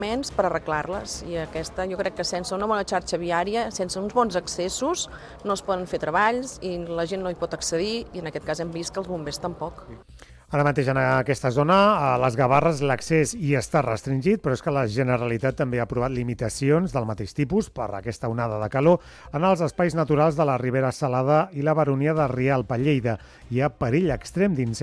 per arreglar-les, i aquesta jo crec que sense una bona xarxa viària, sense uns bons accessos, no es poden fer treballs i la gent no hi pot accedir, i en aquest cas hem vist que els bombers tampoc. Ara mateix en aquesta zona, a les Gavarres, l'accés hi està restringit, però és que la Generalitat també ha aprovat limitacions del mateix tipus per aquesta onada de calor en els espais naturals de la Ribera Salada i la Baronia de Rialp, a Lleida. Hi ha perill extrem d'incendis